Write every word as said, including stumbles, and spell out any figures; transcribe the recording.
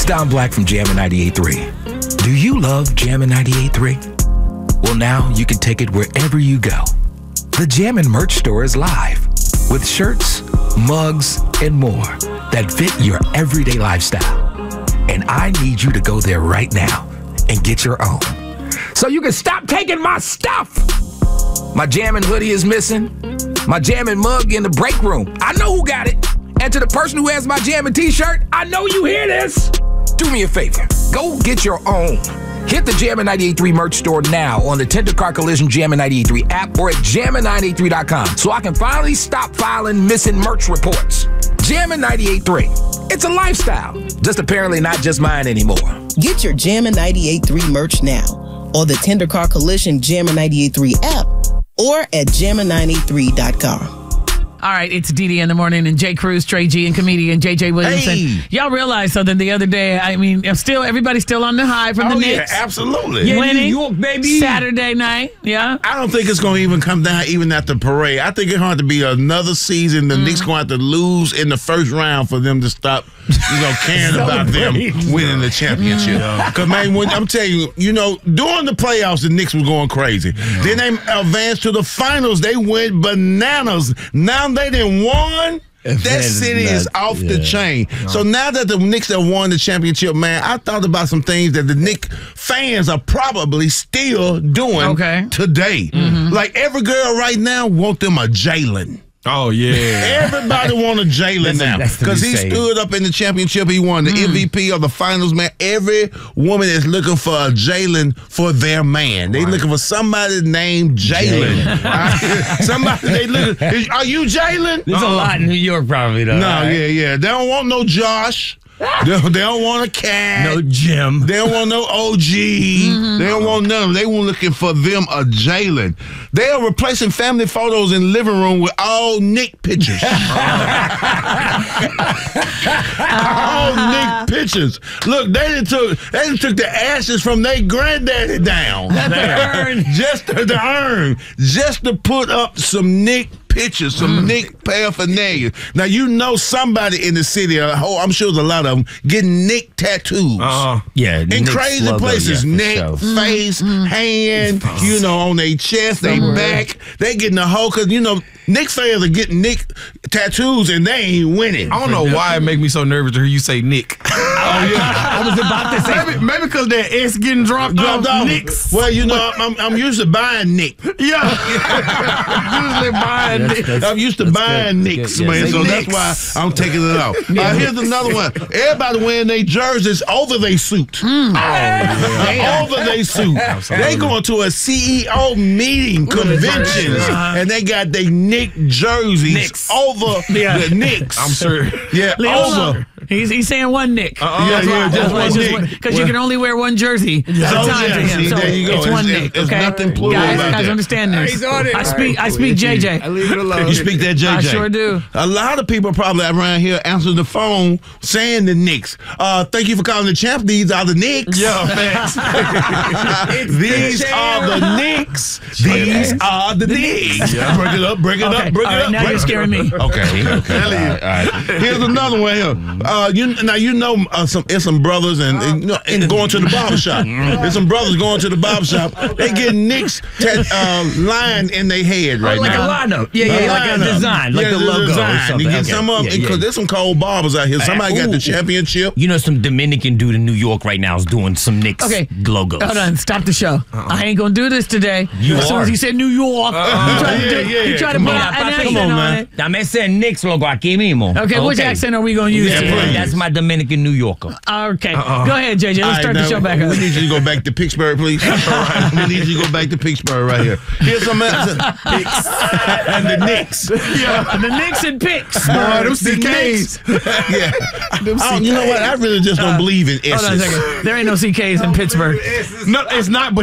It's Don Black from Jammin' ninety-eight point three. Do you love Jammin' ninety-eight point three? Well, now you can take it wherever you go. The Jammin' merch store is live with shirts, mugs, and more that fit your everyday lifestyle. And I need you to go there right now and get your own, so you can stop taking my stuff. My Jammin' hoodie is missing. My Jammin' mug in the break room. I know who got it. And to the person who has my Jammin' t-shirt, I know you hear this. Do me a favor. Go get your own. Hit the Jammin' ninety-eight point three merch store now on the Tender Car Collision Jammin' ninety-eight point three app or at jammin ninety-eight point three dot com so I can finally stop filing missing merch reports. Jammin' ninety-eight point three. It's a lifestyle. Just apparently not just mine anymore. Get your Jammin' ninety-eight point three merch now on the Tender Car Collision Jammin' ninety-eight point three app or at jammin ninety-eight point three dot com. All right, it's D D in the morning, and Jay Cruz, Trey G, and comedian J J Williamson. Hey. Y'all realized something the other day. I mean, I'm still everybody's still on the high from the Oh, Knicks. yeah, absolutely. Yeah, winning New York, baby. Saturday night. Yeah. I don't think it's going to even come down even at the parade. I think it's going to have to be another season. The mm. Knicks going to have to lose in the first round for them to stop, you know, caring about them winning the championship. Because, man, when, I'm telling you, you know, during the playoffs, the Knicks was going crazy. Yeah. Then they advanced to the finals. They went bananas. Now they didn't won. That, that city is, is off yeah. the chain. No. So now that the Knicks have won the championship, man, I thought about some things that the Knicks fans are probably still doing okay. today. Mm-hmm. Like every girl right now want them a Jalen. Oh, yeah. Everybody want a Jalen now. Because he saying. stood up in the championship. He won the mm. M V P of the finals, man. Every woman is looking for a Jalen for their man. They right. looking for somebody named Jalen. Somebody they looking. Are you Jalen? There's uh-uh. a lot in New York probably, though. No, right? yeah, yeah. They don't want no Josh. They don't, they don't want a cat. No Jim. They don't want no O G. Mm-hmm. They don't want none. They were looking for them a Jalen. They are replacing family photos in living room with all Nick pictures. all Nick pictures. Look, they done took they done took the ashes from their granddaddy down. the urn. Just to the urn. Just to put up some Nick pictures, some mm. Nick paraphernalia. Now, you know somebody in the city, oh, I'm sure there's a lot of them, getting Nick tattoos. Uh, yeah. In Nick's crazy logo, places. yeah, neck, sure. face, mm. hand, mm. you know, on their chest, their back. They getting the whole, because, you know, Nick fans are getting Nick tattoos and they ain't winning. I don't know why it make me so nervous to hear you say Nick. Oh, yeah. I was about to say, maybe because that S getting dropped, dropped off. Nicks. Well, you know, I'm, I'm used to buying Nick. Yeah. usually buying that's, Nick. that's, I'm used to buying good. Nicks, Good. man, Yes. so Knicks. that's why I'm taking it out. Uh, here's another one. Everybody wearing their jerseys over their suit. Mm. Oh, yeah. Over their suit. Absolutely. They going to a C E O meeting, conventions, uh-huh. and they got their Nick jerseys Knicks. over yeah. the Knicks. I'm sure. Yeah, over. He's he's saying one Nick. Uh-uh. Yeah, yeah, just one Nick. Because well, you can only wear one jersey yeah. at a oh, time yeah. to him. See, so there you go. it's it's, one it's, Nick. It's okay? nothing plural guys, about guys that. understand this. He's on it. I speak I speak J J. I leave it alone. You speak that J J. I sure do. A lot of people probably around here answering the phone saying the Knicks. Uh, thank you for calling the champ. These are the Knicks. Yeah, thanks. These the are the Knicks. These are the Knicks. Yeah. Break it up, break it okay. up, break all it right, up. Now break you're scaring me. Okay, okay. All right, all right. Here's another one here. Uh, you, now, you know uh, some, it's some brothers and, and, you know, and going to the barbershop. There's some brothers going to the barbershop. They get Knicks tat, uh, line in their head right oh, like now. Like a lineup. Yeah, yeah, a like lineup. a design, like yeah, the logo design. or something. You get okay. some of them, because yeah, yeah. there's some cold barbers out here. Somebody got the championship. You know, some Dominican dude in New York right now is doing some Knicks okay. logos. Hold on, stop the show. Uh-uh. I ain't gonna do this today. You as soon are. as he said New York, uh-uh. he tried to, yeah, do, yeah, he tried to come put on. an Come accent on, on man. it. Dame ese Knicks logo aquí mismo. Okay, okay, which accent are we gonna use yeah, today? That's my Dominican New Yorker. Okay, uh-uh. go ahead, J J. Let's All start right, the show now, back up. We need you to go back to Pittsburgh, please. All right. We need you to go back to Pittsburgh right here. Here's some answers. And the Knicks. Yeah, the Knicks and picks. Boy, them C Ks. Yeah. Oh, you know what? I really just don't believe in S's. Hold on a second. There ain't no C Ks in Pittsburgh. No, it's not, but